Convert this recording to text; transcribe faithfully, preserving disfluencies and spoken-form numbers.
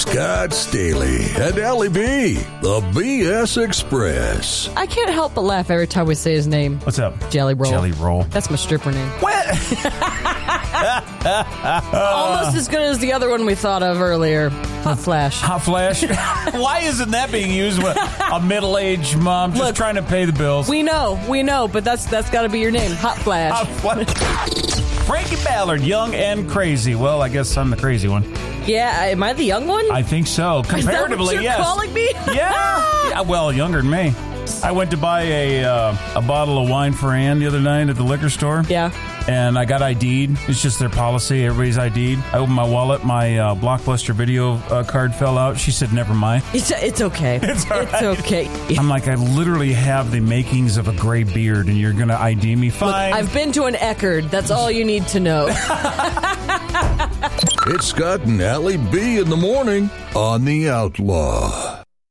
Scott Staley and Allie B, the B S Express. I can't help but laugh every time we say his name. What's up? Jelly Roll. Jelly Roll. That's my stripper name. What? Almost as good as the other one we thought of earlier. Hot Flash. Hot Flash? Why isn't that being used with a middle-aged mom just Look, trying to pay the bills? We know, we know, but that's that's got to be your name. Hot Flash. Hot Flash. Frankie Ballard, young and crazy. Well, I guess I'm the crazy one. Yeah, am I the young one? I think so. Comparatively, Is that what you're yes. calling me? Yeah. Yeah. Well, younger than me. I went to buy a uh, a bottle of wine for Ann the other night at the liquor store. Yeah. And I got I D'd. It's just their policy. Everybody's I D'd. I opened my wallet. My uh, Blockbuster video uh, card fell out. She said, never mind. It's, it's okay. It's all right. It's okay. I'm like, I literally have the makings of a gray beard, and you're going to I D me? Fine. Look, I've been to an Eckerd. That's all you need to know. It's Scott and Allie B in the morning on The Outlaw.